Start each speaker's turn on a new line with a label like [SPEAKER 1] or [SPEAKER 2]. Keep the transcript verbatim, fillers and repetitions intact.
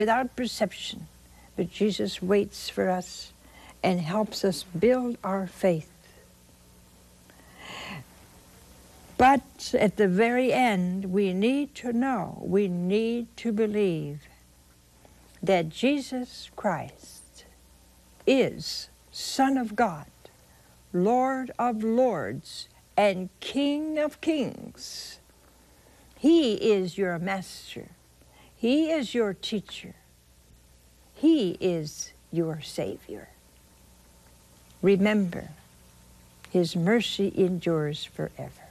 [SPEAKER 1] without perception, but Jesus waits for us and helps us build our faith. But at the very end, we need to know, we need to believe that Jesus Christ is Son of God, Lord of lords, and King of kings. He is your master. He is your teacher. He is your Savior. Remember, His mercy endures forever.